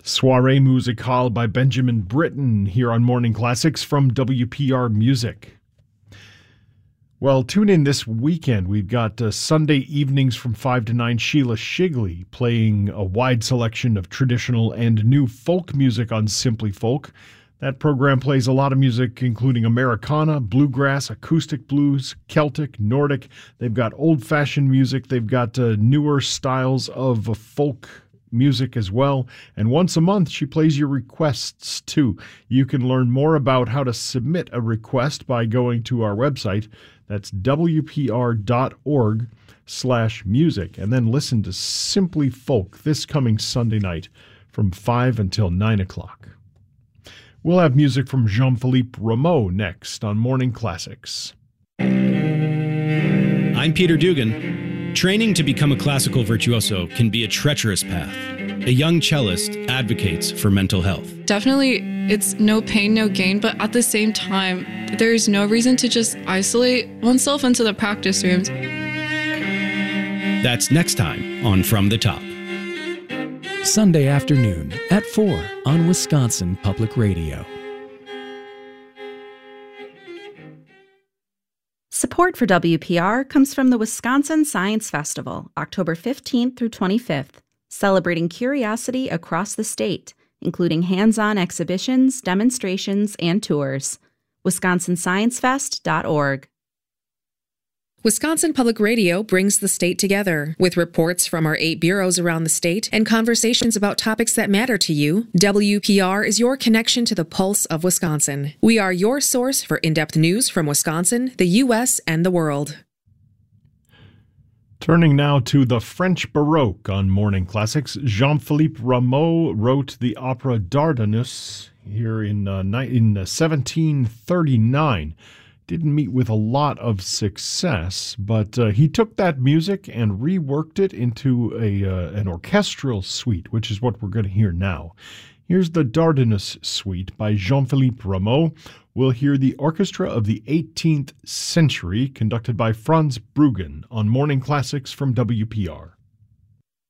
Soirée Musicale by Benjamin Britten here on Morning Classics from WPR Music. Well, tune in this weekend. We've got Sunday evenings from 5 to 9, Sheila Shigley playing a wide selection of traditional and new folk music on Simply Folk. That program plays a lot of music, including Americana, bluegrass, acoustic blues, Celtic, Nordic. They've got old-fashioned music. They've got newer styles of folk music as well. And once a month, she plays your requests, too. You can learn more about how to submit a request by going to our website. That's wpr.org/music. And then listen to Simply Folk this coming Sunday night from 5 until 9 o'clock. We'll have music from Jean-Philippe Rameau next on Morning Classics. I'm Peter Dugan. Training to become a classical virtuoso can be a treacherous path. A young cellist advocates for mental health. Definitely, it's no pain, no gain, but at the same time, there's no reason to just isolate oneself into the practice rooms. That's next time on From the Top. Sunday afternoon at 4 on Wisconsin Public Radio. Support for WPR comes from the Wisconsin Science Festival, October 15th through 25th, celebrating curiosity across the state, including hands-on exhibitions, demonstrations, and tours. WisconsinScienceFest.org. Wisconsin Public Radio brings the state together. With reports from our 8 bureaus around the state and conversations about topics that matter to you, WPR is your connection to the pulse of Wisconsin. We are your source for in-depth news from Wisconsin, the U.S., and the world. Turning now to the French Baroque on Morning Classics, Jean-Philippe Rameau wrote the opera Dardanus here in 1739. Didn't meet with a lot of success, but he took that music and reworked it into an orchestral suite, which is what we're going to hear now. Here's the Dardanus Suite by Jean-Philippe Rameau. We'll hear the Orchestra of the 18th Century, conducted by Franz Bruggen on Morning Classics from WPR.